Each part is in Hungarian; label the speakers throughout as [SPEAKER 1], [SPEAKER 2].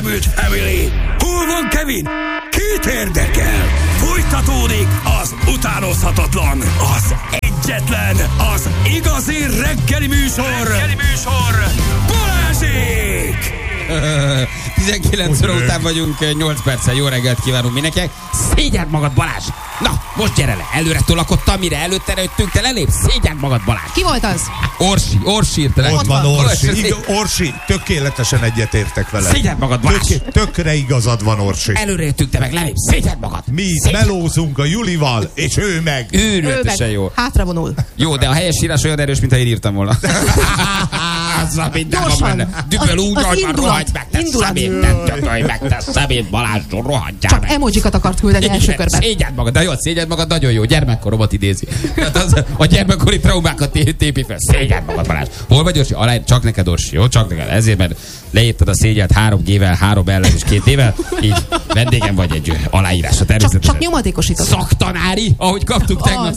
[SPEAKER 1] elmúlt Family? Hol van Kevin? Kit érdekel? Folytatódik az utánozhatatlan, az egyetlen, az igazi reggeli műsor, Balázsék!
[SPEAKER 2] 19 óra után vagyunk, 8 perccel. Jó reggelt kívánunk mindenkinek. Szégyeld magad, Balázs! Na, most gyere le! Előre tolakodtam, mire előtte jöttünk, te lelépsz. Szégyeld magad, Balázs!
[SPEAKER 3] Ki volt az?
[SPEAKER 2] Orsi írt le.
[SPEAKER 4] Ott van Orsi. Orsi, tökéletesen egyetértek vele.
[SPEAKER 2] Szégyeld magad, Balázs!
[SPEAKER 4] Tökre igazad van, Orsi.
[SPEAKER 2] Előre jöttünk, te meg lelépsz. Szégyeld magad!
[SPEAKER 4] Mi melózunk a Julival, és ő meg.
[SPEAKER 2] Őrületesen jó.
[SPEAKER 3] Hátra vonul.
[SPEAKER 2] Jó, de a helyes írás olyan erős, mint ha én írtam volna. Azzal minden van benne. Düböl úgy, hogy van, rohagy meg, te szemét, nem tötölj meg, te szemét, Balázs, rohadjál
[SPEAKER 3] csak
[SPEAKER 2] meg.
[SPEAKER 3] emojikat akart küldeni első körben.
[SPEAKER 2] Szégyeld magad, de jó, szégyeld magad, nagyon jó. Gyermekkoromat idézi. A gyermekkori traumákat tépi fel. Szégyeld magad, Balázs. Hol vagy, Orsi? Csak neked, Orsi, jó? Csak neked. Ezért, mert leírtad a szégyelt 3 G-vel, 3 L-vel és 2 D-vel. Így vendégem vagy egy aláírásra természetesen.
[SPEAKER 3] Csak nyomatékosított.
[SPEAKER 2] Szaktanári, ahogy kaptuk tegnap.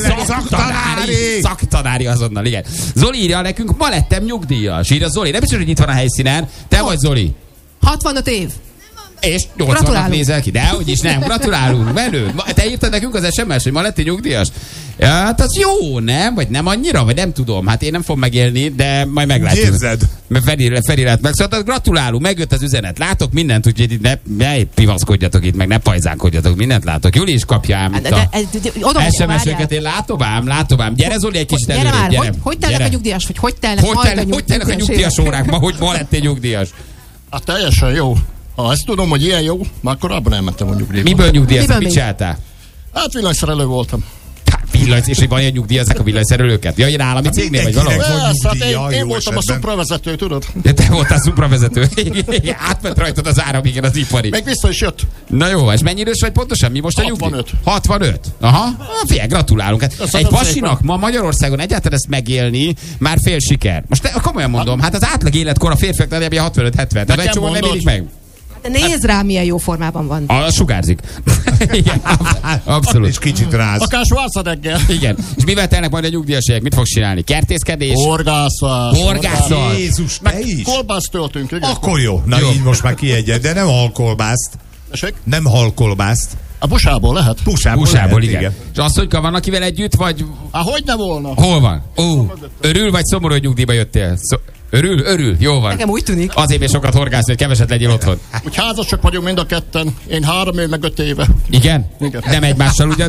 [SPEAKER 2] Szaktanári azonnal, igen. Zoli írja nekünk, ma lettem nyugdíjas. Írja Zoli. Nem biztos, hogy itt van a helyszínen. Te vagy Zoli.
[SPEAKER 3] 65 év.
[SPEAKER 2] És 80-at nézel ki. De úgyis nem. Gratulálunk. Menő. Te írtad nekünk az SMS, hogy ma lettél nyugdíjas. Ja, hát az jó, nem? Vagy nem annyira? Vagy nem tudom. Hát én nem fogom megélni, de majd meglátjuk.
[SPEAKER 4] Érzed?
[SPEAKER 2] Feri lett meg. Szóval gratulálunk, megjött az üzenet. Látok mindent, úgyhogy itt ne pivaszkodjatok itt, meg ne pajzánkodjatok. Mindent látok. Juli is kapja ám itt a SMS-öket. Én látom ám. Gyere, Zoli, egy kicsit előre.
[SPEAKER 3] Gyere. Hogy telnek a nyugdíjas? Vagy hogy telnek
[SPEAKER 2] a nyugdíjas órák ma, hogy ma lettél nyugdíjas?
[SPEAKER 5] Hát teljesen jó. Ha ezt tudom, hogy ilyen jó, már korábban elmentem a nyugdíjba.
[SPEAKER 2] Miből nyugdíjaztak? Mit csináltál?
[SPEAKER 5] Hát villanyszerelő voltam.
[SPEAKER 2] És hogy van ilyen nyugdíjazzák a villanyszerelőket? Ja, ilyen állami cégnél vagy valahol?
[SPEAKER 5] Én voltam a szupravezető, tudod?
[SPEAKER 2] De te voltál szupravezető. Átment rajtad az áram, igen, az ipari.
[SPEAKER 5] Meg vissza is jött.
[SPEAKER 2] Na jó, és mennyi idős vagy pontosan? Mi most a nyugdíj? 65. Aha, figyelj, gratulálunk. Egy pasinak ma Magyarországon egyáltalán ezt megélni már fél siker. Most komolyan mondom, hát az átlag életkor a férfiak nagyjából 65-70. Tehát egy csomó nem élik meg.
[SPEAKER 3] Nézd rá, milyen jó formában van.
[SPEAKER 2] Sugárzik. Igen, abszolút.
[SPEAKER 4] És kicsit ráz.
[SPEAKER 5] Akár Schwarzeneggel.
[SPEAKER 2] Igen. És mivel telnek majd a nyugdíjasság? Mit fogsz csinálni? Kertészkedés?
[SPEAKER 5] Horgászat.
[SPEAKER 4] Jézus, te is?
[SPEAKER 5] Kolbászt töltünk, igen.
[SPEAKER 4] Akkor jó. Na jó. Így most már kiegyen, de nem halkolbászt. Nem halkolbászt.
[SPEAKER 5] A busából lehet?
[SPEAKER 2] Busából, igen. És asszonyka van, akivel együtt, vagy...
[SPEAKER 5] Hogy ne volna?
[SPEAKER 2] Hol van? Örül vagy szomorú, hogy nyugdíjba jöttél? Örül, jó van.
[SPEAKER 3] Nekem úgy tűnik.
[SPEAKER 2] Azért is sokat horgászni, hogy keveset legyél otthon.
[SPEAKER 5] Úgy házasok vagyunk mind a ketten. Én 3 év meg 5 éve.
[SPEAKER 2] Igen? Nem egymással ugyan?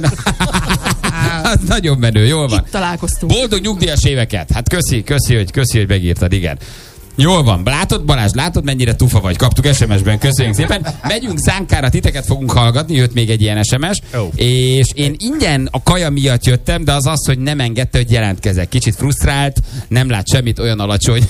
[SPEAKER 2] Az nagyon menő, jól van.
[SPEAKER 3] Itt találkoztunk.
[SPEAKER 2] Boldog nyugdíjas éveket. Hát köszi, hogy megírtad, igen. Jól van. Látod, Balázs, mennyire tufa vagy? Kaptuk SMS-ben, köszönjük szépen. Megyünk Zánkára, titeket fogunk hallgatni, jött még egy ilyen SMS, és én ingyen a kaja miatt jöttem, de az, hogy nem engedte, hogy jelentkezek. Kicsit frusztrált, nem lát semmit, olyan alacsony.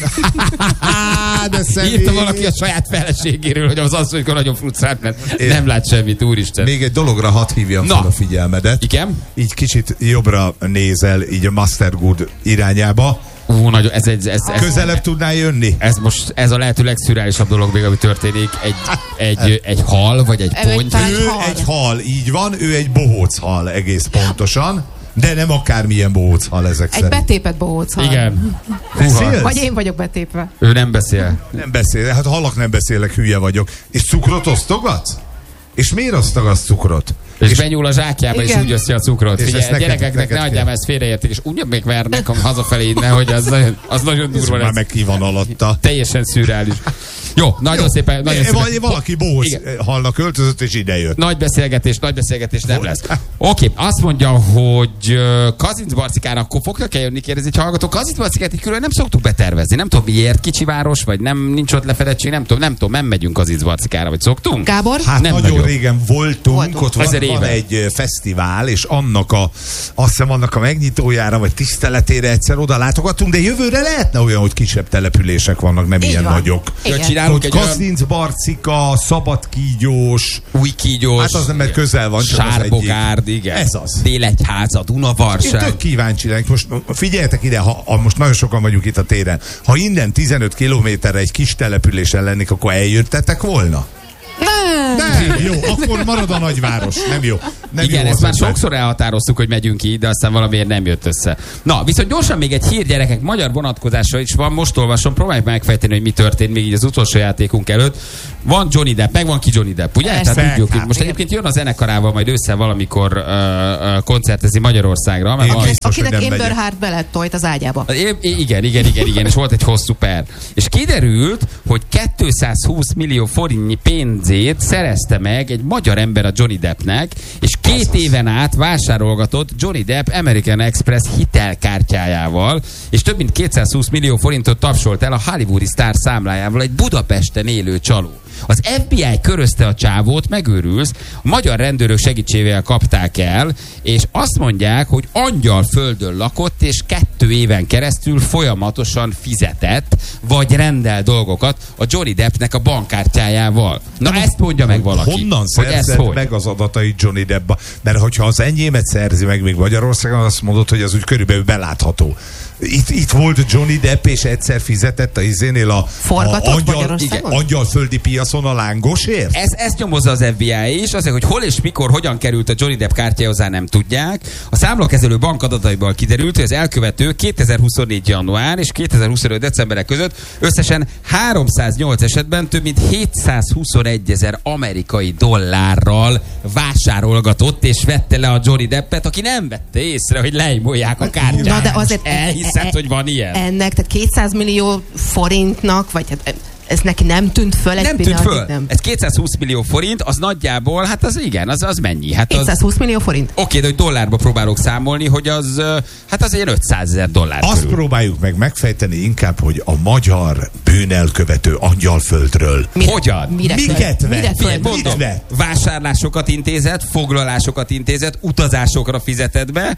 [SPEAKER 2] Írta valaki a saját feleségéről, hogy az hogy nagyon frusztrált, mert nem lát semmit, úristen.
[SPEAKER 4] Még egy dologra hadd hívjam fel a figyelmedet.
[SPEAKER 2] Igen?
[SPEAKER 4] Így kicsit jobbra nézel, így a Mastergood irányába.
[SPEAKER 2] Nagyon, ez
[SPEAKER 4] közelebb tudnál jönni?
[SPEAKER 2] Ez a lehető legszürreálisabb dolog még, ami történik. Egy hal, vagy egy pont.
[SPEAKER 4] Ő egy hal, így van, ő egy bohóc hal egész pontosan, de nem akármilyen bohóc hal ezek szerint.
[SPEAKER 3] Egy betépett bohóc hal.
[SPEAKER 2] Igen.
[SPEAKER 3] Vagy én vagyok betépve.
[SPEAKER 2] Ő nem beszél.
[SPEAKER 4] Nem beszél, hát halak nem beszélek, hülye vagyok. És cukrot osztogatsz? És miért osztogatsz cukrot?
[SPEAKER 2] És benyúl a zsákjába, és úgy osztja a cukrot. Figyelj, gyerekeknek ne adjam, ezt félreértik, és úgy még vernek hazafelé innen, hogy az nagyon durva lesz.
[SPEAKER 4] Már meg ki van alatta.
[SPEAKER 2] Teljesen szürreális. Jó, nagyon szépen.
[SPEAKER 4] Valaki bohóc halnak költözött, és ide jött.
[SPEAKER 2] Nagy beszélgetés nem lesz. Oké, azt mondja, hogy Kazincbarcikára akkor fognak jönni, kérdezi egy hallgató. Kazincbarcikát így külön nem szoktuk betervezni. Nem tudom miért, kicsi város, vagy nincs ott lefedettség, nem tudom, nem megyünk Kazincbarcikára, vagy szoktunk?
[SPEAKER 3] Gábor?
[SPEAKER 4] Hát nem nagyon régen voltunk, ott van egy fesztivál, és azt hiszem annak a megnyitójára, vagy tiszteletére egyszer oda látogatunk, de jövőre lehetne olyan, hogy kisebb települések vannak, nem ilyen nagyok. Hogy Kazincbarcika, Szabadkígyós,
[SPEAKER 2] Újkígyós,
[SPEAKER 4] hát az nem, mert közel van, csak
[SPEAKER 2] Sárbogárd, igen.
[SPEAKER 4] Ez az.
[SPEAKER 2] Délegyháza, Dunavarság.
[SPEAKER 4] Én tök kíváncsi lennék. Most figyeljetek ide, most nagyon sokan vagyunk itt a téren. Ha innen 15 kilométerre egy kis településen lennék, akkor eljöttetek volna?
[SPEAKER 3] Nem.
[SPEAKER 4] Jó, akkor marad a nagyváros. Nem jó.
[SPEAKER 2] Igen, ezt már sokszor elhatároztuk, hogy megyünk ki, de aztán valamiért nem jött össze. Na, viszont gyorsan még egy hír, gyerekek, magyar vonatkozása is van, most olvasom, próbáljuk megfejteni, hogy mi történt még így az utolsó játékunk előtt. Van Johnny Depp, megvan ki Johnny Depp, ugye? Tehát tudjuk, hát, most egyébként jön a zenekarával majd össze valamikor koncertezni Magyarországra.
[SPEAKER 3] Akinek Amber Heard belettojt az ágyába.
[SPEAKER 2] Igen, és volt egy hosszú per. És kiderült, hogy 220 millió forintnyi pénzét szerezte meg egy magyar ember a Johnny Deppnek, és 2 éven át vásárolgatott Johnny Depp American Express hitelkártyájával, és több mint 220 millió forintot tapsolt el a hollywoodi sztár számlájával egy Budapesten élő csaló. Az FBI körözte a csávót, megőrülsz, a magyar rendőrök segítségével kapták el, és azt mondják, hogy angyalföldön lakott, és 2 éven keresztül folyamatosan fizetett, vagy rendel dolgokat a Johnny Deppnek a bankkártyájával. Na ezt mondja meg valaki.
[SPEAKER 4] Honnan szerzed meg az adatait Johnny Depp? Mert hogyha az enyémet szerzi meg még Magyarországon, azt mondod, hogy az úgy körülbelül belátható. Itt volt Johnny Depp, és egyszer fizetett a izénél a angyalföldi piacon a lángosért?
[SPEAKER 2] Ezt nyomozza az FBI is, azért, hogy hol és mikor, hogyan került a Johnny Depp kártyája, hozzá nem tudják. A számlakezelő bankadataiból kiderült, hogy az elkövető 2024. január és 2025. decemberek között összesen 308 esetben több mint 721 000 amerikai dollárral vásárolgatott, és vette le a Johnny Deppet, aki nem vette észre, hogy leimolják a kártyát.
[SPEAKER 3] Na, de azért
[SPEAKER 2] elhiszed, hogy van ilyen?
[SPEAKER 3] Ennek, tehát 200 millió forintnak, vagy hát ez neki nem tűnt föl egy
[SPEAKER 2] pillanat? Nem tűnt föl. Nem. Ez 220 millió forint, az nagyjából, hát az igen, az mennyi? Hát
[SPEAKER 3] 220 millió forint?
[SPEAKER 2] Oké, de hogy dollárba próbálok számolni, hogy az, hát az ilyen 500 000 dollár
[SPEAKER 4] Azt
[SPEAKER 2] körül.
[SPEAKER 4] próbáljuk meg megfejteni inkább, hogy a magyar bűnelkövető angyalföldről.
[SPEAKER 2] Hogyan?
[SPEAKER 4] Miket vett?
[SPEAKER 2] Vásárlásokat intézett, foglalásokat intézett, utazásokra fizetett be,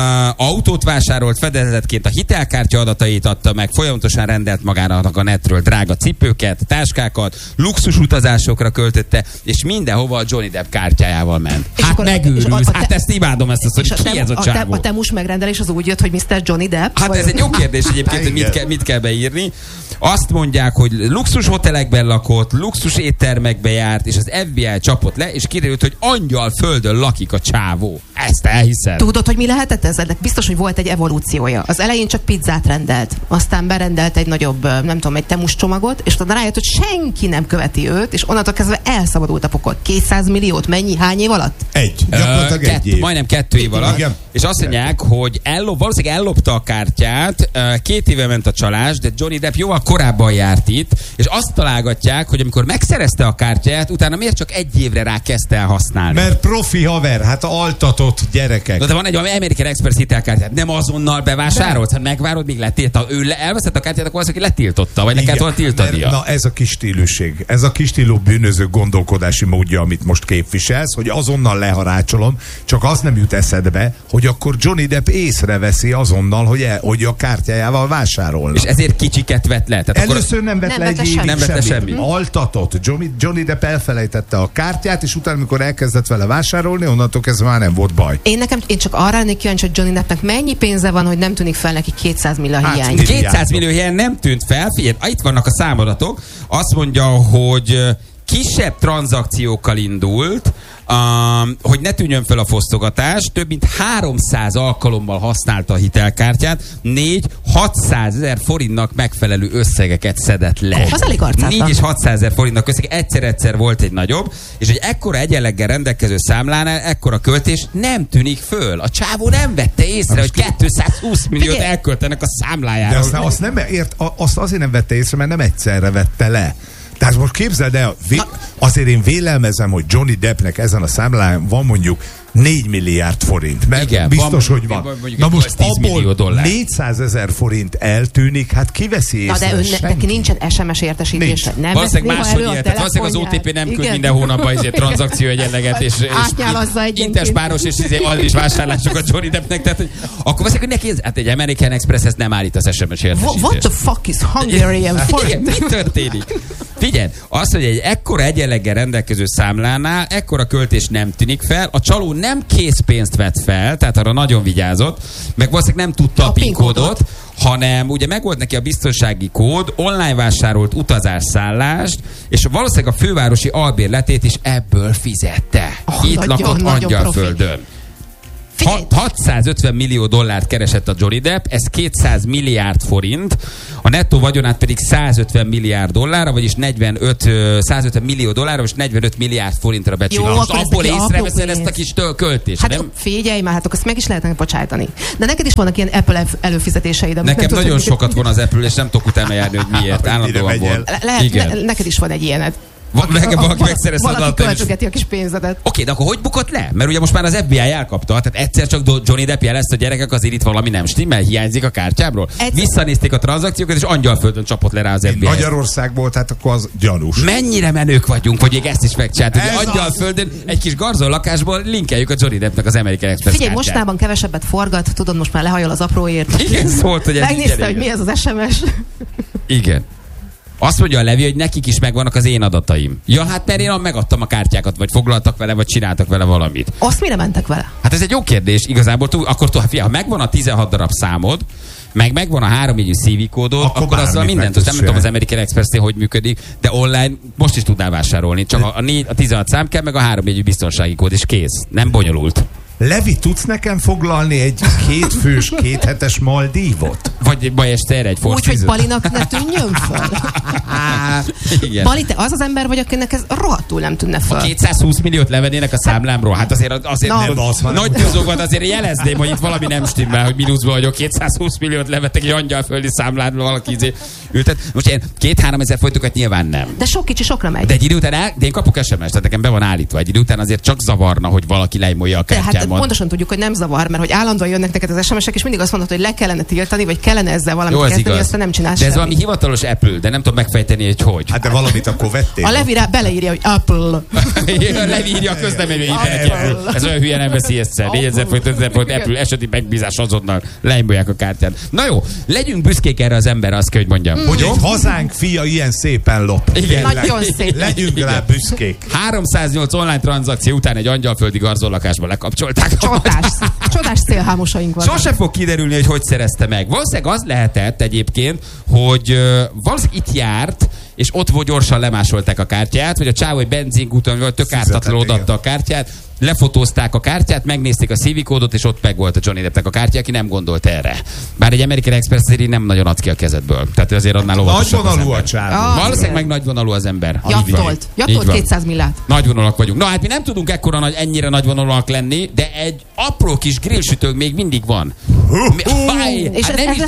[SPEAKER 2] autót vásárolt, fedezetként a hitelkártya adatait adta meg, folyamatosan rendelt magának a netről drága cipőket, táskákat, luxus utazásokra költötte, és mindenhova a Johnny Depp kártyájával ment. Hát megőrülsz. Hát ezt imádom, ezt a szorít. Ki ez a csávó?
[SPEAKER 3] A Temus megrendelés az úgy jött, hogy Mr. Johnny Depp?
[SPEAKER 2] Hát ez egy jó kérdés egyébként, hogy mit kell beírni. Azt mondják, hogy luxus hotelekben lakott, luxus éttermekbe járt, és az FBI csapott le, és kiderült, hogy angyalföldön lakik a csávó. Ezt elhiszed?
[SPEAKER 3] Tudod, hogy mi lehetett ez? Biztos, hogy volt egy evolúciója. Az elején csak pizzát rendelt, aztán berendelt egy nagyobb, nem tudom, egy Temus csomagot, és utána rájött, hogy senki nem követi őt, és onnantól kezdve elszabadult a pokol. 200 milliót mennyi? Hány év alatt?
[SPEAKER 4] Gyakorlatilag egy év.
[SPEAKER 2] Majdnem 2 év alatt. Igen. És azt mondják, hogy valószínűleg ellopta a kártyát, 2 éve ment a csalás, de Johnny Depp jóval korábban járt itt, és azt találgatják, hogy amikor megszerezte a kártyát, utána miért csak 1 évre rá kezdte el használni?
[SPEAKER 4] Mert profi haver, hát altatott gyerekek.
[SPEAKER 2] De van egy American Express hitelkártyát, nem azonnal bevásárolt, hát megvárod, míg letiltta. Ő elveszett a kártyát, akkor az, aki letiltotta, vagy neked volna tiltania.
[SPEAKER 4] Na ez a kis stíluség, ez a kis stílú bűnöző gondolkodási módja, amit most képviselsz, hogy azonnal leharácsolom, csak az nem jut eszedbe, hogy akkor Johnny Depp észreveszi azonnal, hogy a kártyájával vásárolna.
[SPEAKER 2] És ezért kicsiket vett le. Tehát
[SPEAKER 4] először nem vett le egy évig
[SPEAKER 2] nem vette semmit.
[SPEAKER 4] Altatott. Johnny Depp elfelejtette a kártyát, és utána, amikor elkezdett vele vásárolni, onnantól kezdve már nem volt baj.
[SPEAKER 3] Én csak arra lennék kíváncsi, hogy Johnny Deppnek mennyi pénze van, hogy nem tűnik fel neki 200 millió hiány.
[SPEAKER 2] 200 millió hiány nem tűnt fel. Figyelj, itt vannak a számadatok. Azt mondja, hogy kisebb tranzakciókkal indult, hogy ne tűnjön fel a fosztogatás, több mint 300 alkalommal használta a hitelkártyát, 600 000 forintnak megfelelő összegeket szedett le.
[SPEAKER 3] Az elég arcátlan.
[SPEAKER 2] 4 és 600 000 forintnak összeg, egyszer volt egy nagyobb, és egy ekkora egyenleggel rendelkező számlánál ekkora költés nem tűnik föl. A csávó nem vette észre, hogy 220 milliót elköltenek a számlájára.
[SPEAKER 4] De azt azért nem vette észre, mert nem egyszerre vette le. Tehát most képzeld el, azért én vélelmezem, hogy Johnny Deppnek ezen a számlán van mondjuk 4 milliárd forint. Mert igen, biztos, hogy van. Na most abból 400 000 forint eltűnik, hát kiveszi észre?
[SPEAKER 3] Na de neki nincsen SMS értesítése. Nem
[SPEAKER 2] valószínűleg máshogy élt. Valószínűleg az OTP nem küld minden hónapban tranzakció egyenleget, és interspáros, és az is vásárlásokat Johnny Deppnek. Tehát, akkor valószínűleg, hogy neki hát egy American Express ezt nem állít az SMS értesítést.
[SPEAKER 3] What the fuck is Hungarian forint?
[SPEAKER 2] Mi történik? Figyelj, az, hogy egy ekkora egyenleggel rendelkező számlánál ekkora költés nem tűnik fel, a csaló nem készpénzt vett fel, tehát arra nagyon vigyázott, meg valószínűleg nem tudta a PIN kódot, hanem ugye megvolt neki a biztonsági kód, online vásárolt utazásszállást, és valószínűleg a fővárosi albérletét is ebből fizette. Két lakott Angyalföldön. 650 millió dollárt keresett a Johnny Depp, ez 200 milliárd forint, a nettó vagyonát pedig 150 milliárd dollárra, vagyis 150 millió dollárra, és 45 milliárd forintra becsülni. Most abból észreveszed ezt a kis költést,
[SPEAKER 3] hát
[SPEAKER 2] nem?
[SPEAKER 3] Figyelj már, hát akkor ezt meg is lehetne bocsájtani. De neked is vannak ilyen Apple előfizetéid.
[SPEAKER 2] Nekem nagyon sokat van az Apple, és nem tudok utána járni, hogy miért. Állandóan volt.
[SPEAKER 3] Neked is van egy ilyened.
[SPEAKER 2] Valaki megszerezte az
[SPEAKER 3] valaki költögeti a kis pénzedet.
[SPEAKER 2] Oké, de akkor hogy bukott le? Mert ugye most már az FBI elkapta, tehát egyszer csak Johnny Depp jelezte, a gyerekek, azért itt valami nem stimmel, hiányzik a kártyábról. Visszanézték a tranzakciókat, és Angyalföldön csapott le rá az FBI.
[SPEAKER 4] Magyarországból, tehát akkor az gyanús.
[SPEAKER 2] Mennyire menők vagyunk, hogy még ezt is megcsináltuk. Angyalföldön egy kis garzol lakásból linkeljük a Johnny Deppnek az American Express
[SPEAKER 3] kártyát. Figyelj, mostában kevesebbet forgat, tudod, most már lehajol az apróért.
[SPEAKER 2] Igen, szólt, hogy ez
[SPEAKER 3] megnézte, hogy mi ez az SMS.
[SPEAKER 2] Igen. Azt mondja a Levi, hogy nekik is megvannak az én adataim. Ja, hát mert én megadtam a kártyákat, vagy foglaltak vele, vagy csináltak vele valamit.
[SPEAKER 3] Azt mire mentek vele?
[SPEAKER 2] Hát ez egy jó kérdés. Igazából akkor ha megvan a 16 darab számod, megvan a 3 jegyű CV kódod, akkor azzal mindent. Nem tudom az American Express-nél hogy működik, de online most is tudnál vásárolni. Csak a 16 szám kell, meg a 3 jegyű biztonsági kód, és kész. Nem bonyolult.
[SPEAKER 4] Levi, tudsz nekem foglalni egy 2 fős, 2 hetes Maldívot?
[SPEAKER 2] Vagy ma este erre egy
[SPEAKER 3] Úgy, hogy Balinak ne tűnjön föl.
[SPEAKER 2] Igen.
[SPEAKER 3] Bali, te az az ember vagy, akinek ez rohadtul nem tűnne föl.
[SPEAKER 2] A 220 milliót levennének a számlámról. Hát azért
[SPEAKER 4] nem az,
[SPEAKER 2] nagy győzókat azért jelezném, hogy itt valami nem stimmel, hogy mínuszban vagyok. 220 milliót levettek egy angyalföldi számládról valaki ültet. Most ilyen 2-3 ezer folytokat nyilván nem.
[SPEAKER 3] De sok kicsi sokra megy.
[SPEAKER 2] De egy idő után de én kapok SMS-t, tehát nekem be van állítva. Egy idő után azért csak zavarna, hogy valaki lejmolja a kártyámat.
[SPEAKER 3] Hát pontosan tudjuk, hogy nem zavar, mert hogy állandóan jönnek neked az SMS-ek, és mindig azt mondod, hogy le kellene tiltani, vagy kellene ezzel valamit kezdeni, aztán nem csinálsz
[SPEAKER 2] de ez valami hivatalos Apple, de nem tudom megfejteni, hogy.
[SPEAKER 4] Hát de valamit akkor vettél.
[SPEAKER 3] A Levi beleírja, hogy Apple.
[SPEAKER 2] Levi írja a közleményben, ez olyan hülye nem veszi észre. 4000 forint, 5000 forint Apple eseti megbízás azonnal lejmolják a kártyát. Na jó, legyünk büszkék erre az ember, azt kell, hogy mondjam.
[SPEAKER 4] Hogy egy hazánk fia ilyen szépen lop.
[SPEAKER 2] Igen.
[SPEAKER 3] Nagyon szép.
[SPEAKER 4] Legyünk rá büszkék.
[SPEAKER 2] 308 online tranzakció után egy angyalföldi garzóllakásba lekapcsolták.
[SPEAKER 3] Csodás szélhámosaink vannak.
[SPEAKER 2] Sose fog kiderülni, hogy szerezte meg. Valószínűleg az lehetett egyébként, hogy valószínűleg itt járt, és ott volt gyorsan lemásolták a kártyát, vagy a csávó egy benzinkúton volt, tök ártatlanul odaadta a kártyát, lefotózták a kártyát, megnézték a CV kódot, és ott meg volt a Johnny Deppnek a kártya, aki nem gondolt erre. Bár egy American Express széri nem nagyon adsz ki a kezedből. Tehát azért annál óvatosabb az ember.
[SPEAKER 4] A csávó.
[SPEAKER 2] Valószínűleg meg nagyvonalú az ember.
[SPEAKER 3] Jattolt 200 millát.
[SPEAKER 2] Nagyvonalak vagyunk. Na hát mi nem tudunk ennyire nagyvonalak lenni, de egy apró kis grillsütőnk még mindig van.
[SPEAKER 3] És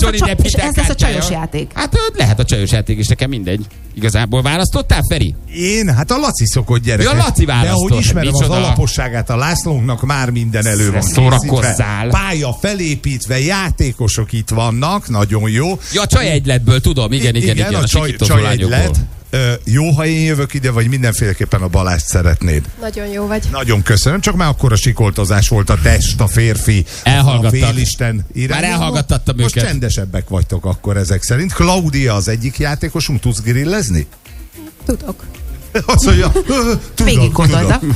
[SPEAKER 3] ez lesz a csajos játék.
[SPEAKER 2] Hát lehet a csajos játék is, nekem mindegy. Igazából választottál, Feri?
[SPEAKER 4] Én? Hát a Laci szokott gyerek.
[SPEAKER 2] Ja, Laci választott.
[SPEAKER 4] De ahogy ismerem az alaposságát a Lászlónknak, már minden elő van
[SPEAKER 2] készítve.
[SPEAKER 4] Pálya felépítve, játékosok itt vannak, nagyon jó.
[SPEAKER 2] Ja, a csaj egyletből tudom, igen,
[SPEAKER 4] a csaj egylet. Jó, ha én jövök ide, vagy mindenféleképpen a Balást szeretnéd?
[SPEAKER 6] Nagyon jó vagy.
[SPEAKER 4] Nagyon köszönöm, csak már akkor a sikoltozás volt a test, a férfi, a félisten irányába.
[SPEAKER 2] Már elhallgattattam
[SPEAKER 4] őket.
[SPEAKER 2] Most
[SPEAKER 4] csendesebbek vagytok akkor ezek szerint. Klaudia az egyik játékosunk, tudsz grillezni?
[SPEAKER 6] Tudok.
[SPEAKER 4] Azt mondja, tudom.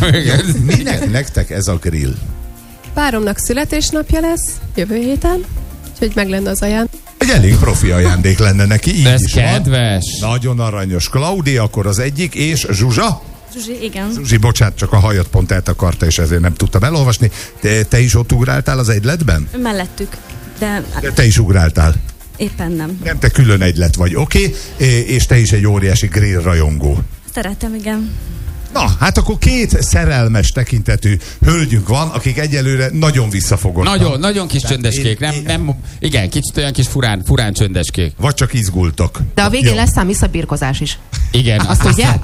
[SPEAKER 4] Minek nektek ez a grill?
[SPEAKER 6] Páromnak születésnapja lesz jövő héten, úgyhogy meg lenne az ajándék.
[SPEAKER 4] Egy elég profi ajándék lenne neki, így
[SPEAKER 2] ez
[SPEAKER 4] is
[SPEAKER 2] kedves.
[SPEAKER 4] Van. Nagyon aranyos. Klaudia akkor az egyik, és Zsuzsa?
[SPEAKER 7] Zsuzsi, igen.
[SPEAKER 4] Zsuzsi, bocsánat, csak a hajat pont eltakarta, és ezért nem tudtam elolvasni. Te is ott ugráltál az egyletben?
[SPEAKER 7] Mellettük, de
[SPEAKER 4] te is ugráltál?
[SPEAKER 7] Éppen nem.
[SPEAKER 4] Nem, te külön egylet vagy, oké? És te is egy óriási grill rajongó.
[SPEAKER 7] Szeretem, igen.
[SPEAKER 4] Na, hát akkor 2 szerelmes tekintetű hölgyünk van, akik egyelőre nagyon visszafogottak.
[SPEAKER 2] Nagyon kis csöndeskék. Igen, kicsit olyan kis furán csöndeskék.
[SPEAKER 4] Vagy csak izgultak.
[SPEAKER 3] De a végén lesz ám visszabirkozás is.
[SPEAKER 2] Igen.
[SPEAKER 3] Azt tudják?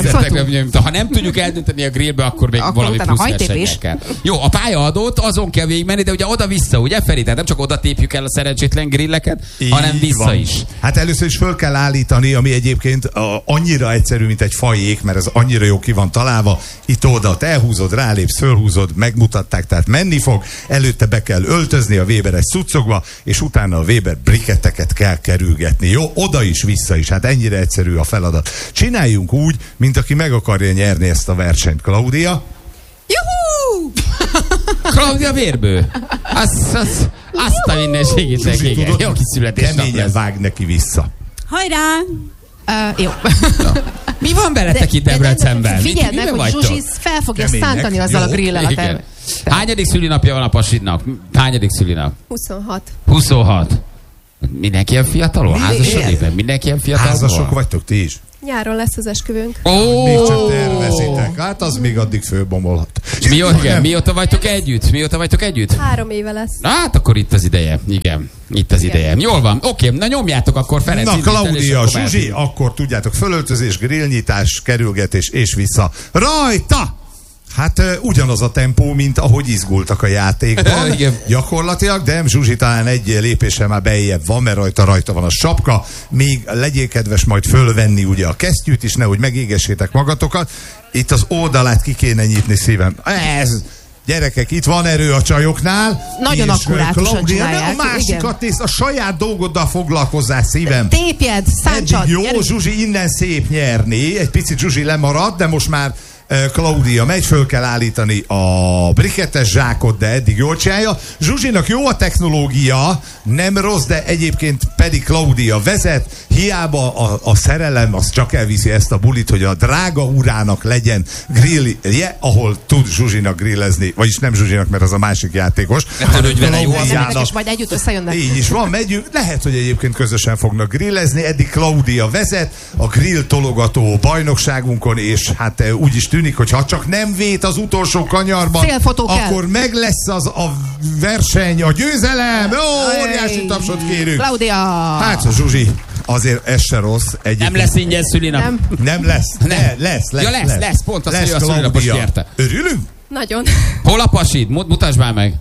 [SPEAKER 2] Ha nem tudjuk eldönteni a grillbe, akkor még valami plusz versenyek kell. Jó, a pályaadót azon kell végigmenni, de ugye oda-vissza, ugye Feri? Tehát nem csak oda tépjük el a szerencsétlen grilleket, hanem vissza van. Is.
[SPEAKER 4] Hát először is föl kell állítani, ami egyébként annyira egyszerű, mint egy fajék, mert ez annyira jó ki van találva. Itt-oda te elhúzod, rálépsz, fölhúzod, megmutatták, tehát menni fog. Előtte be kell öltözni a Weberes cuccokba, és utána a Weber briketteket kell kerülgetni. Jó? Oda is, vissza is. Hát ennyire egyszerű a feladat. Csináljunk úgy, mint aki meg akarja nyerni ezt a versenyt. Klaudia?
[SPEAKER 3] Juhú!
[SPEAKER 2] Klaudia Vérbő. Azt a minden segítek. Jó kis születésnap lesz.
[SPEAKER 4] Keményen vág neki vissza.
[SPEAKER 7] Hajrá!
[SPEAKER 3] Jó.
[SPEAKER 2] Mi van veletek itt Debrecenben?
[SPEAKER 3] Figyeld meg, hogy Zsuzsi fel fogja szántani azzal a grillel a termet.
[SPEAKER 2] Hányadik szülinapja van a pasidnak? Hányadik szülinap?
[SPEAKER 6] 26.
[SPEAKER 2] 26. Mindenki ilyen fiatalon? Házasodik? Mindenki ilyen fiatalon?
[SPEAKER 4] Házasok vagytok ti is?
[SPEAKER 6] Nyáron lesz az esküvőnk.
[SPEAKER 4] Még csak tervezitek. Hát az még addig fölbomolhat.
[SPEAKER 2] Mióta vagytok együtt?
[SPEAKER 6] 3 éve lesz.
[SPEAKER 2] Hát akkor itt az ideje. Igen. Itt az ideje. Jól van. Oké, na nyomjátok akkor Ferenc.
[SPEAKER 4] Na Klaudia, Zsuzsi, akkor tudjátok, fölöltözés, grillnyitás, kerülgetés és vissza. Rajta! Hát ugyanaz a tempó, mint ahogy izgultak a játékban. Gyakorlatilag, de Zsuzsi talán egy lépéssel már beljebb van, mert rajta van a sapka. Még legyél kedves majd fölvenni ugye a kesztyűt is, nehogy megégessétek magatokat. Itt az oldalát ki kéne nyitni, szívem. Gyerekek, itt van erő a csajoknál.
[SPEAKER 3] Nagyon akkurátusan csinálják.
[SPEAKER 4] A másikat nézd, a saját dolgoddal foglalkozzál, szívem.
[SPEAKER 3] Tépjed, száncsad.
[SPEAKER 4] Jó, Zsuzsi innen szép nyerni. Egy picit Zsuzsi lemaradt, de most már Klaudia megy, föl kell állítani a brikettes zsákot, de eddig jól csinálja. Zsuzsinak jó a technológia, nem rossz, de egyébként pedig Klaudia vezet. Hiába a szerelem, az csak elviszi ezt a bulit, hogy a drága urának legyen grillje, ahol tud Zsuzsinak grillezni. Vagyis nem Zsuzsinak, mert az a másik játékos.
[SPEAKER 3] És majd együtt összejönnek.
[SPEAKER 4] Így is van, megyünk. Lehet, hogy egyébként közösen fognak grillezni. Eddig Klaudia vezet a grill tologató bajnokságunkon, és hát úgyis tűnik, hogy ha csak nem vét az utolsó kanyarban, akkor meg lesz az a verseny, a győzelem. Ó, óriási tapsot kérünk.
[SPEAKER 3] Klaudia!
[SPEAKER 4] Hát, Zsuzsi, azért ez se rossz.
[SPEAKER 2] Nem lesz ingyen szülinap.
[SPEAKER 4] Nem lesz. Lesz.
[SPEAKER 2] Ja, lesz. Pont azt, hogy a szülinapos nyerte.
[SPEAKER 4] Örülünk?
[SPEAKER 6] Nagyon.
[SPEAKER 2] Hol a pasid? Mutasd már meg.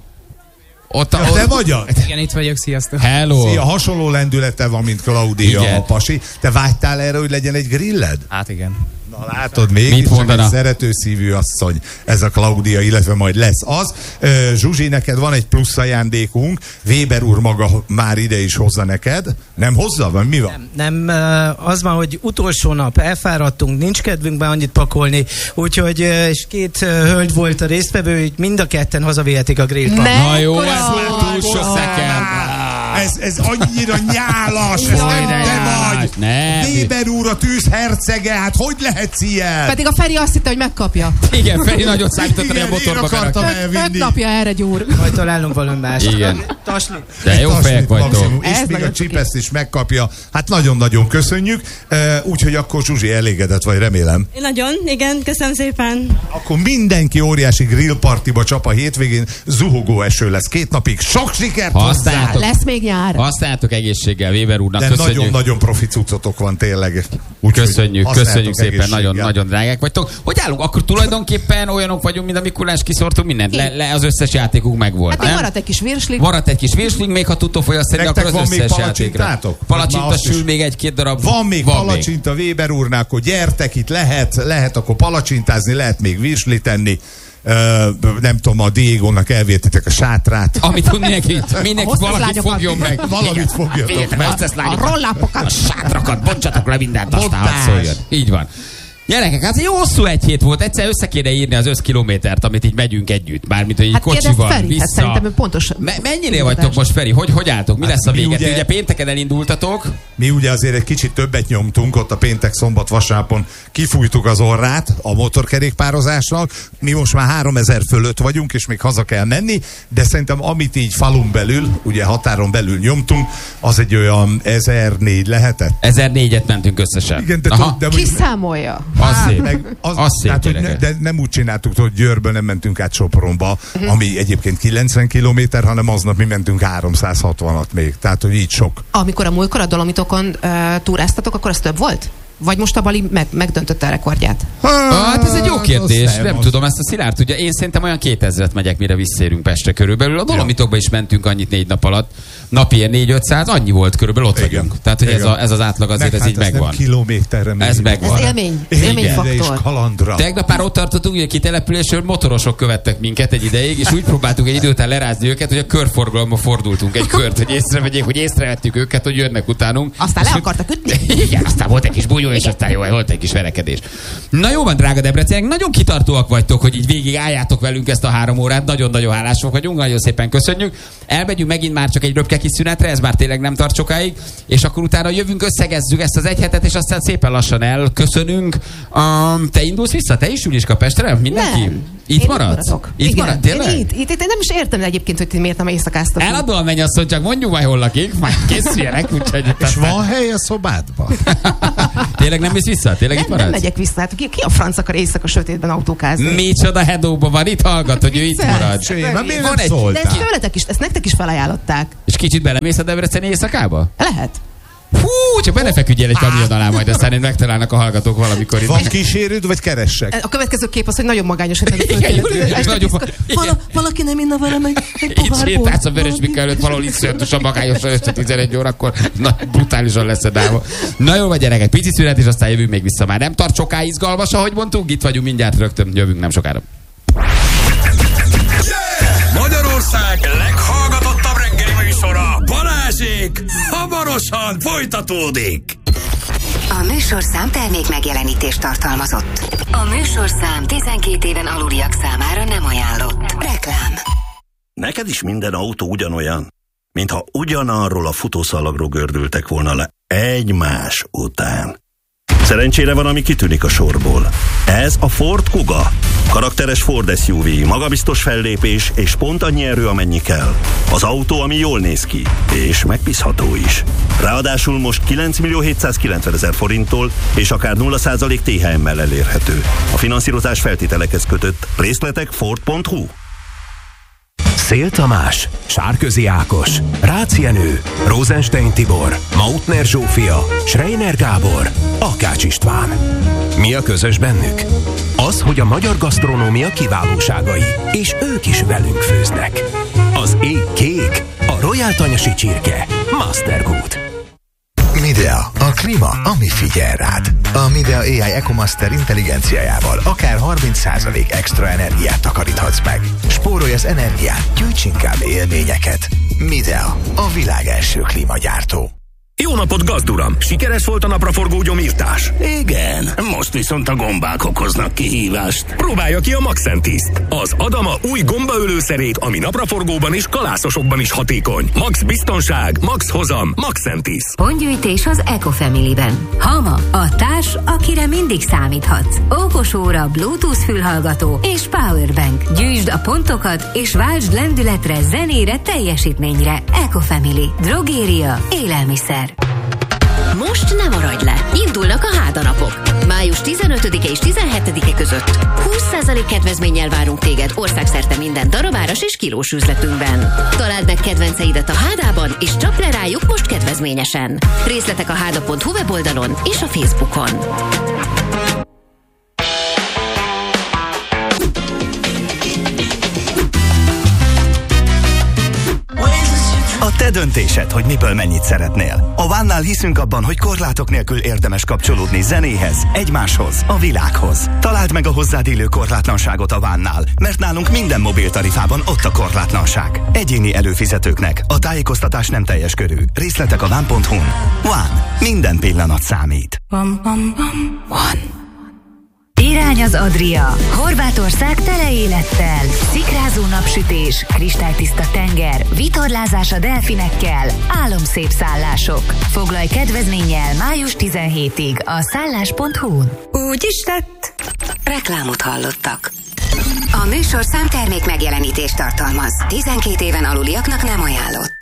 [SPEAKER 4] Te vagy?
[SPEAKER 8] Igen, itt vagyok, sziasztok.
[SPEAKER 2] Hello.
[SPEAKER 4] Szia, hasonló lendülete van, mint Klaudia a pasi. Te vágytál erre, hogy legyen egy grilled?
[SPEAKER 8] Hát igen.
[SPEAKER 4] Na látod, még csak egy szerető szívű asszony ez a Klaudia, illetve majd lesz az. Zsuzsi, neked van egy plusz ajándékunk. Weber úr maga már ide is hozza neked. Nem hozza? Vagy mi van?
[SPEAKER 8] Nem, az van, hogy utolsó nap elfáradtunk, nincs kedvünkben annyit pakolni, úgyhogy és 2 hölgy volt a résztvevő, így mind a ketten hazavihetik a grillpa.
[SPEAKER 2] Na jó, ez már túl sok szeker.
[SPEAKER 4] Ez annyira nyálas, ez nem te vagy. Weber úr a tűz hercege, hát hogy lehetsz ilyen?
[SPEAKER 3] Pedig a Feri azt hitte, hogy megkapja.
[SPEAKER 2] Igen, Feri nagyot számított, hogy a motorba
[SPEAKER 4] akartam elvinni.
[SPEAKER 3] 5 napja erre gyúr.
[SPEAKER 8] Majd találunk valami más.
[SPEAKER 2] Igen.
[SPEAKER 8] Tasli.
[SPEAKER 2] De jó fejek vagytok.
[SPEAKER 4] És még a csipeszt is megkapja. Hát nagyon-nagyon köszönjük. Úgyhogy akkor Zsuzsi elégedett vagy, remélem.
[SPEAKER 7] Nagyon, igen, köszönöm szépen.
[SPEAKER 4] Akkor mindenki óriási grillpartiba csap a hétvégén. Zuhogó eső lesz 2 napig. Sok sikert hozzá!
[SPEAKER 3] Lesz még nyár.
[SPEAKER 2] Használjátok egészséggel Weber úrnak.
[SPEAKER 4] De nagyon-nagyon profi cuccotok van tényleg.
[SPEAKER 2] Köszönjük szépen, nagyon drágák vagytok. Hogy állunk? Akkor tulajdonképpen olyanok vagyunk, mint a Mikulás, kiszortunk mindent. Az összes játékunk megvolt.
[SPEAKER 3] Hát maradt egy kis virsling.
[SPEAKER 2] Maradt egy kis virsling, még ha tudtok fogyasztani, akkor az összes játékra. Palacsinta sül még 1-2 darab.
[SPEAKER 4] Van még palacsinta Weber úrnál, akkor gyertek, itt lehet akkor palacsintázni, lehet még virslit tenni. Nem tudom, a Diegónak elvértitek a sátrát.
[SPEAKER 2] Amit mindenki valakit fogjon meg.
[SPEAKER 4] Valamit fogjatok meg.
[SPEAKER 3] A rollápokat,
[SPEAKER 2] sátrakat, bontsatok le mindent, aztán hadd szóljon. Így van. Gyerekek, hát jó hosszú egy hét volt. Egyszer össze kéne írni az összkilométert, amit így megyünk együtt. Bármint, hogy így kocsival
[SPEAKER 3] Feri,
[SPEAKER 2] vissza.
[SPEAKER 3] Hát szerintem pontos.
[SPEAKER 2] Mennyire vagytok most, Feri? Hogy álltok? Mi lesz a vége? Ugye pénteken elindultatok?
[SPEAKER 4] Mi ugye azért egy kicsit többet nyomtunk, ott a péntek, szombat, vasárnapon kifújtuk az orrát a motorkerékpározásnak. Mi most már 3000 fölött vagyunk, és még haza kell menni, de szerintem amit így falun belül, ugye határon belül nyomtunk, az egy olyan 1004 lehetett.
[SPEAKER 2] 1004-et mentünk összesen.
[SPEAKER 4] Igen, de
[SPEAKER 3] ki számolja?
[SPEAKER 2] Az szép,
[SPEAKER 4] de nem úgy csináltuk, hogy Győrből nem mentünk át Sopronba, ami egyébként 90 kilométer, hanem aznap mi mentünk 360-at még. Tehát, hogy így sok. Amikor
[SPEAKER 3] a múltkor a Dolomitokon túráztatok, akkor ez több volt? Vagy most a Bali megdöntötte a rekordját?
[SPEAKER 2] Hát ez egy jó kérdés. Nem tudom, ezt a Szilárd tudja. Én szerintem olyan 2000-et megyek, mire visszérünk Pestre körülbelül. A Dolomitokba is mentünk annyit 4 nap alatt. Napi ilyen 4-500, annyi volt körülbelül, ott vagyunk. Tehát, hogy ez az átlag azért ez így megvan.
[SPEAKER 4] Kilométerre
[SPEAKER 2] ez megvan.
[SPEAKER 3] Ez élményfaktor.
[SPEAKER 4] Kalandra.
[SPEAKER 2] Tegnap már ott tartottunk, hogy a kitelepülésről motorosok követtek minket egy ideig, és úgy próbáltuk egy idő után lerázni őket, hogy a körforgalomba fordultunk egy kört, hogy észrevegyék, hogy észrevettük őket, hogy jönnek utánunk.
[SPEAKER 3] Aztán le akartak ütni.
[SPEAKER 2] Igen, aztán volt egy kis bunyó, és aztán jó, volt egy kis verekedés. Na jó van, drága Debrecenek, nagyon kitartóak vagytok, hogy így végig álljátok velünk ezt a 3 órát. Nagyon-nagyon hálások vagyunk, nagyon szépen köszönjük. Elmegyünk megint már csak egy röpke kis szünetre, ez már tényleg nem tart sokáig, és akkor utána jövünk, összegezzük ezt az egy hetet, és aztán szépen lassan elköszönünk. Te indulsz vissza? Te is Juliska Pestre? Mindenki?
[SPEAKER 3] Nem.
[SPEAKER 2] Itt maradsz? Itt marad? Tényleg?
[SPEAKER 3] Itt nem is értem egyébként, hogy ti miért nem éjszakáztatok.
[SPEAKER 2] Eladó a mennyasszony, csak mondjuk majd hol lakik, majd készüljenek, úgyhogy...
[SPEAKER 4] És van hely a szobádban?
[SPEAKER 2] Tényleg nem mész vissza? Tényleg itt maradsz?
[SPEAKER 3] Nem megyek vissza. Hát ki a franc akar éjszaka sötétben autókázni?
[SPEAKER 2] Micsoda hedóban van, itt hallgat, hogy ő itt marad.
[SPEAKER 3] De ezt nektek is felajánlották.
[SPEAKER 2] És kicsit belemész a debreceni éjszakába?
[SPEAKER 3] Lehet.
[SPEAKER 2] Hú, csak belefeküdjél egy kamion alá, majd aztán én megtalálnak a hallgatók valamikor.
[SPEAKER 4] Van kísérőd, vagy keressek?
[SPEAKER 3] A következő kép az, hogy nagyon magányos. Valaki nem inna velem egy pohár bort.
[SPEAKER 2] Sétálsz a Vörös Mikkel előtt, valahol itt szörtösen magányosan este 11 órakor. Na, brutálisan lesz a dáma. Na jó, vagy gyerekek, pici szünet, és aztán jövünk még vissza. Már nem tart soká izgalmas, ahogy mondtuk. Itt vagyunk mindjárt rögtön, jövünk nem sokára.
[SPEAKER 1] Magyarország leghallgatottabb reggeli műsora, Balázsék, hamarosan folytatódik.
[SPEAKER 9] A műsorszám termék megjelenítést tartalmazott. A műsorszám 12 éven aluliak számára nem ajánlott. Reklám.
[SPEAKER 10] Neked is minden autó ugyanolyan, mintha ugyanarról a futószalagról gördültek volna le egymás után. Szerencsére van, ami kitűnik a sorból. Ez a Ford Kuga. Karakteres Ford SUV, magabiztos fellépés és pont annyi erő, amennyi kell. Az autó, ami jól néz ki, és megbízható is. Ráadásul most 9.790.000 forinttól és akár 0% THM-mel elérhető. A finanszírozás feltételekhez kötött. Részletek Ford.hu.
[SPEAKER 11] Szél Tamás, Sárközi Ákos, Rácz Jenő, Rosenstein Tibor, Mautner Zsófia, Schreiner Gábor, Akács István. Mi a közös bennük? Az, hogy a magyar gasztronómia kiválóságai, és ők is velünk főznek. Az ég kék, a Royal Tanyasi csirke, Mastergood.
[SPEAKER 12] Midea, a klíma, ami figyel rád. A Midea AI EcoMaster intelligenciájával akár 30% extra energiát takaríthatsz meg. Spórolj az energiát, gyűjts inkább élményeket. Midea, a világ első klímagyártó.
[SPEAKER 1] Jó napot, gazduram! Sikeres volt a napraforgó gyomírtás? Igen, most viszont a gombák okoznak kihívást. Próbálja ki a Maxentiszt, az Adama új gombaölőszerét, ami napraforgóban és kalászosokban is hatékony. Max biztonság, max hozam, Maxentiszt.
[SPEAKER 9] Pontgyűjtés az Ecofamily-ben. Hama, a társ, akire mindig számíthatsz. Okos óra, Bluetooth fülhallgató és powerbank. Gyűjtsd a pontokat és váltsd lendületre, zenére, teljesítményre. Ecofamily. Drogéria, élelmiszer. Most nem maradj le! Indulnak a hádanapok. Május 15-e és 17-e között 20% kedvezménnyel várunk téged országszerte minden darabáras és kilós üzletünkben. Találd meg kedvenceidet a Hádában, és csap le rájuk most kedvezményesen. Részletek a háda.hu weboldalon és a Facebookon.
[SPEAKER 13] A te döntésed, hogy miből mennyit szeretnél. A One-nál hiszünk abban, hogy korlátok nélkül érdemes kapcsolódni zenéhez, egymáshoz, a világhoz. Találd meg a hozzád illő korlátlanságot a One-nál, mert nálunk minden mobiltarifában ott a korlátlanság. Egyéni előfizetőknek a tájékoztatás nem teljes körű. Részletek a One.hu-n. One. Minden pillanat számít.
[SPEAKER 9] One. Irány az Adria. Horvátország tele élettel. Szikrázó napsütés, kristálytiszta tenger, vitorlázás a delfinekkel, álomszép szállások. Foglalj kedvezménnyel május 17-ig a szállás.hu-n. Úgy is lett. Reklámot hallottak. A műsorszám termék megjelenítést tartalmaz. 12 éven aluliaknak nem ajánlott.